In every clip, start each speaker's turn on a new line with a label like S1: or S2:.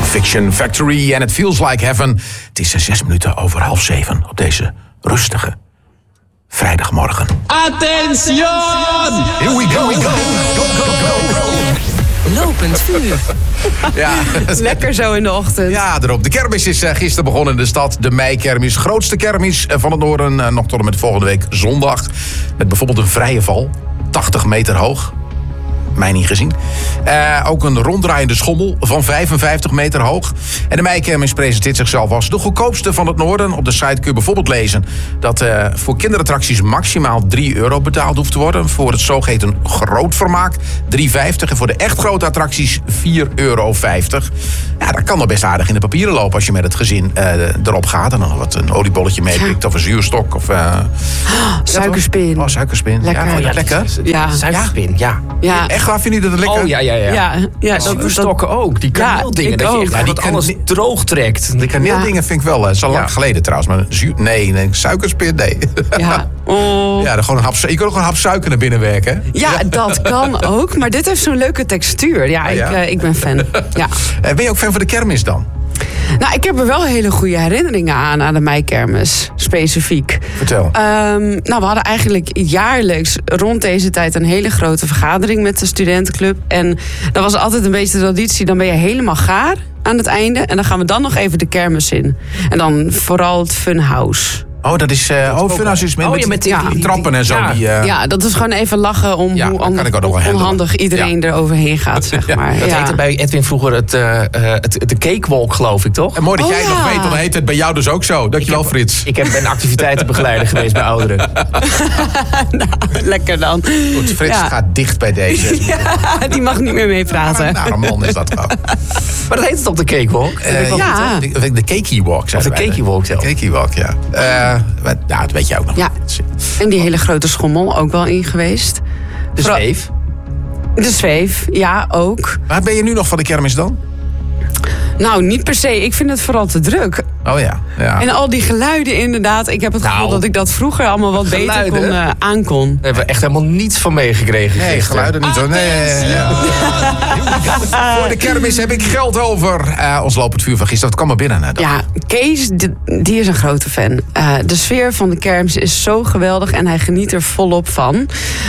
S1: Fiction Factory en It Feels Like Heaven. Het is 6 minuten over 6:30 op deze rustige vrijdagmorgen.
S2: Attention!
S1: Here we go, go, go, go, go.
S3: Lopend vuur.
S1: Ja.
S3: Lekker zo in de ochtend.
S1: Ja, erop. De kermis is gisteren begonnen in de stad. De meikermis. Grootste kermis van het noorden. Nog tot en met volgende week zondag. Met bijvoorbeeld een vrije val. 80 meter hoog. Mij niet gezien. Ook een ronddraaiende schommel van 55 meter hoog. En de meikermis presenteert zichzelf als de goedkoopste van het noorden. Op de site kun je bijvoorbeeld lezen dat voor kinderattracties maximaal €3 betaald hoeft te worden. Voor het zogeheten grootvermaak €3,50. En voor de echt grote attracties €4,50. Ja, dat kan nog best aardig in de papieren lopen als je met het gezin erop gaat. En dan wat een oliebolletje meepikt of een zuurstok. Of,
S3: suikerspin.
S1: Oh, suikerspin.
S3: Lekker.
S1: Ja,
S3: Ja,
S1: lekker.
S3: Ja.
S2: Suikerspin, ja.
S1: Echt waar, vind je dat lekker?
S2: Oh, ja. Zuurstokken ook. Die kaneeldingen. Dat je echt dat alles droog trekt.
S1: Die kaneeldingen vind ik wel, het is al lang geleden trouwens. Maar nee, suikerspin, nee.
S3: Ja. Oh.
S1: Ja, je kan ook gewoon een hap suiker naar binnen werken.
S3: Ja, dat kan ook. Maar dit heeft zo'n leuke textuur. Ja, ik ben fan. Ja.
S1: Ben je ook fan van de kermis dan?
S3: Nou, ik heb er wel hele goede herinneringen aan de meikermis, specifiek.
S1: Vertel.
S3: We hadden eigenlijk jaarlijks rond deze tijd een hele grote vergadering met de studentenclub. En dat was altijd een beetje de traditie, dan ben je helemaal gaar aan het einde. En dan gaan we dan nog even de kermis in. En dan vooral het funhouse.
S1: Oh, dat is Funhouse is met die trappen en zo.
S2: Ja.
S1: Die,
S3: Dat is gewoon even lachen om hoe onhandig iedereen eroverheen gaat, zeg maar.
S2: Dat heette bij Edwin vroeger de cakewalk, geloof ik, toch?
S1: En mooi dat jij het nog weet, dan heet het bij jou dus ook zo. Dankjewel, Frits.
S2: Ik ben activiteitenbegeleider geweest bij ouderen.
S3: Nou, lekker dan.
S1: Goed, Frits gaat dicht bij deze.
S3: Ja, die mag niet meer meepraten.
S1: Nou, een man is dat ook.
S2: Maar dat heet het op de cakewalk?
S1: De Cakey Walk, zeg
S2: Of de Cakey Walk zelf.
S1: Cakey Walk, ja. Dat weet jij ook nog.
S3: Ja. En die hele grote schommel ook wel in geweest.
S2: De zweef?
S3: De zweef, ja, ook.
S1: Waar ben je nu nog van de kermis dan?
S3: Nou, niet per se. Ik vind het vooral te druk.
S1: Oh ja.
S3: En al die geluiden inderdaad. Ik heb het gevoel dat ik dat vroeger allemaal wat beter aankon.
S2: Daar hebben we echt helemaal niets van meegekregen.
S1: Nee, geluiden niet hoor. Nee. Voor de kermis heb ik geld over. Ons lopend vuur van gisteren, dat kwam maar binnen.
S3: Ja, Kees, die is een grote fan. De sfeer van de kermis is zo geweldig en hij geniet er volop van.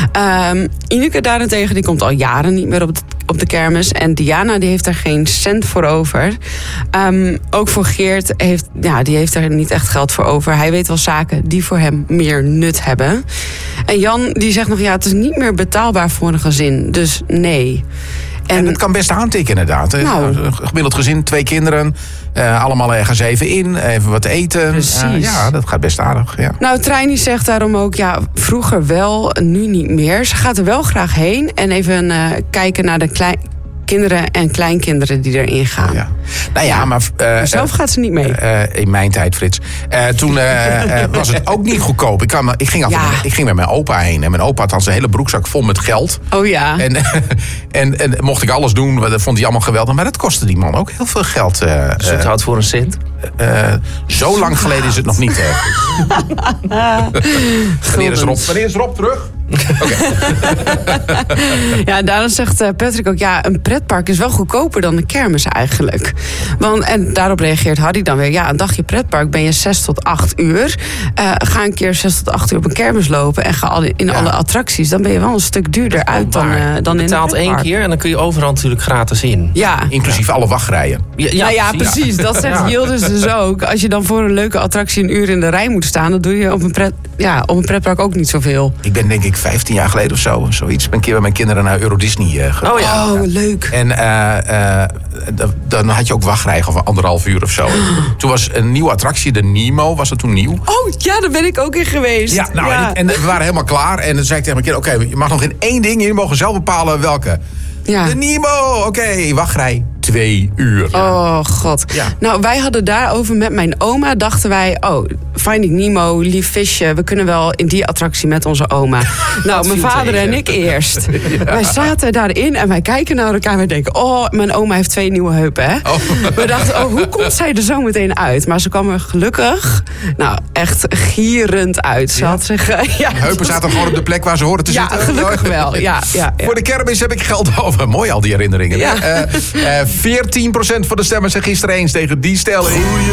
S3: Ineke daarentegen, die komt al jaren niet meer op de kermis. En Diana, die heeft er geen cent voor over. Ook voor Geert die heeft er niet echt geld voor over. Hij weet wel zaken die voor hem meer nut hebben. En Jan, die zegt nog, het is niet meer betaalbaar voor een gezin. Dus nee.
S1: En het kan best aantikken inderdaad.
S3: Nou.
S1: Een gemiddeld gezin, 2 kinderen. Allemaal ergens even in, even wat eten.
S3: Precies.
S1: Dat gaat best aardig. Ja.
S3: Nou, Treini zegt daarom ook, vroeger wel, nu niet meer. Ze gaat er wel graag heen en even kijken naar de kinderen en kleinkinderen die erin gaan.
S1: Oh, ja. Nou ja, maar...
S3: zelf gaat ze niet mee.
S1: In mijn tijd, Frits. Toen was het ook niet goedkoop. Ik ging met mijn opa heen. En mijn opa had al zijn hele broekzak vol met geld.
S3: Oh ja.
S1: En mocht ik alles doen, dat vond hij allemaal geweldig. Maar dat kostte die man ook heel veel geld.
S2: Zoet hout voor een cent?
S1: Zo lang geleden is het nog niet. Wanneer is Rob terug? Okay.
S3: Ja, daarom zegt Patrick ook, een pretpark is wel goedkoper dan de kermis eigenlijk. En daarop reageert Harry dan weer, een dagje pretpark ben je 6 tot 8 uur. Ga een keer 6 tot 8 uur op een kermis lopen en ga alle attracties. Dan ben je wel een stuk duurder uit dan in een pretpark.
S2: Je betaalt 1 keer en dan kun je overal natuurlijk gratis in.
S3: Ja.
S1: Inclusief alle wachtrijen.
S3: Precies. Dat zegt Yildiz dus ook. Als je dan voor een leuke attractie 1 uur in de rij moet staan, dan doe je op een pretpark ook niet zoveel.
S1: Ik ben denk ik 15 jaar geleden of zo, zoiets. Ben een keer met mijn kinderen naar Euro Disney gegaan.
S3: Oh, leuk.
S1: En dan had je ook wachtrij van 1,5 uur of zo. Toen was een nieuwe attractie, de Nemo, was dat toen nieuw?
S3: Oh, ja, daar ben ik ook in geweest.
S1: Ja, en we waren helemaal klaar. En dan zei ik tegen mijn kind, je mag nog in 1 ding, jullie mogen zelf bepalen welke.
S3: Ja.
S1: De Nemo, wachtrij 2 uur.
S3: Oh, god.
S1: Ja.
S3: Nou, wij hadden daarover met mijn oma, dachten wij, Finding Nemo, lief visje, we kunnen wel in die attractie met onze oma. Nou, mijn vader en ik eerst. Ja. Wij zaten daarin en wij kijken naar elkaar en wij denken, mijn oma heeft 2 nieuwe heupen, hè? Oh. We dachten, hoe komt zij er zo meteen uit? Maar ze kwam er gelukkig, echt gierend uit. Ze had zich,
S1: de heupen zaten gewoon op de plek waar ze horen te zitten.
S3: Ja, gelukkig wel. Ja.
S1: Voor de kermis heb ik geld over. Mooi al die herinneringen.
S3: Ja.
S1: 14% van de stemmers zijn gisteren eens tegen die stelling.